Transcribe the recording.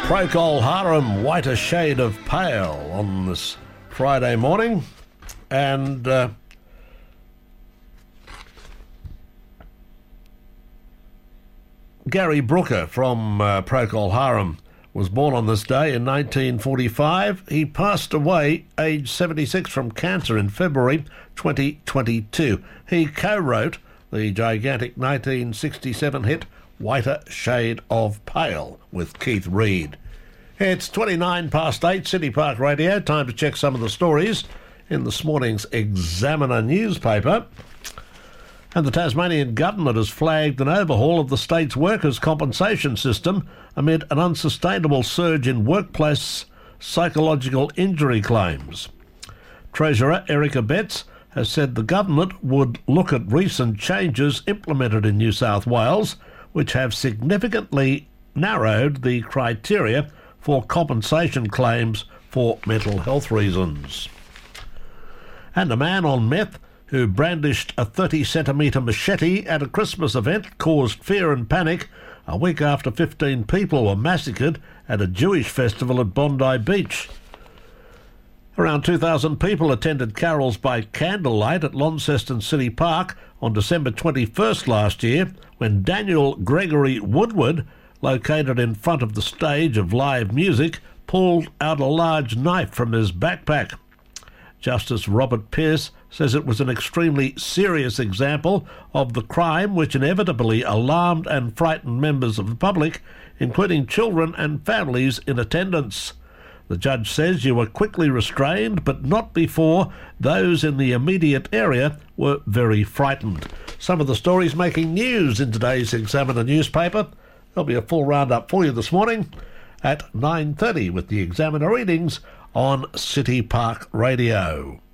Procol Harum, Whiter Shade of Pale on this Friday morning. And Gary Brooker from Procol Harum was born on this day in 1945. He passed away aged 76 from cancer in February 2022. He co-wrote the gigantic 1967 hit Whiter Shade of Pale with Keith Reid. It's 8:29, City Park Radio. Time to check some of the stories in this morning's Examiner newspaper. And the Tasmanian government has flagged an overhaul of the state's workers' compensation system amid an unsustainable surge in workplace psychological injury claims. Treasurer Erica Betts has said the government would look at recent changes implemented in New South Wales, which have significantly narrowed the criteria for compensation claims for mental health reasons. And a man on meth who brandished a 30-centimetre machete at a Christmas event caused fear and panic a week after 15 people were massacred at a Jewish festival at Bondi Beach. Around 2,000 people attended carols by candlelight at Launceston City Park on December 21st last year, when Daniel Gregory Woodward, located in front of the stage of live music, pulled out a large knife from his backpack. Justice Robert Pearce says it was an extremely serious example of the crime which inevitably alarmed and frightened members of the public, including children and families in attendance. The judge says you were quickly restrained, but not before those in the immediate area were very frightened. Some of the stories making news in today's Examiner newspaper. There'll be a full roundup for you this morning at 9:30 with the Examiner readings on City Park Radio.